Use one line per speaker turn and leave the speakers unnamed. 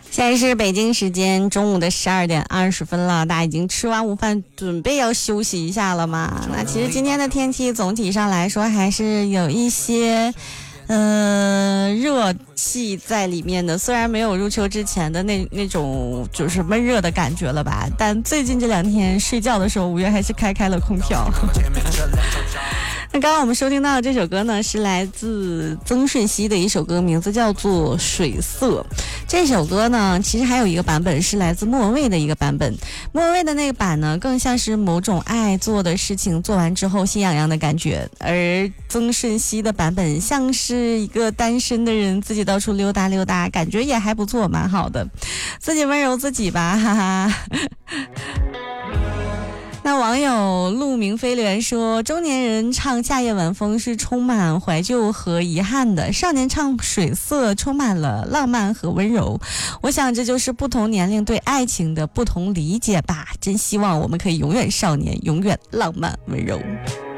现在是北京时间中午的12:20了，大家已经吃完午饭，准备要休息一下了嘛？那其实今天的天气总体上来说还是有一些热气在里面的，虽然没有入秋之前的那种就是闷热的感觉了吧，但最近这2天睡觉的时候，五月还是开了空调。那刚刚我们收听到的这首歌呢，是来自曾舜晞的一首歌，名字叫做《水色》。这首歌呢，其实还有一个版本是来自莫文蔚的一个版本。莫文蔚的那个版呢，更像是某种爱做的事情做完之后心痒痒的感觉，而曾舜晞的版本像是一个单身的人自己到处溜达溜达，感觉也还不错，蛮好的。自己温柔自己吧，哈哈。那网友陆明飞留言说，中年人唱夏夜晚风是充满怀旧和遗憾的，少年唱水色充满了浪漫和温柔。我想这就是不同年龄对爱情的不同理解吧，真希望我们可以永远少年，永远浪漫温柔。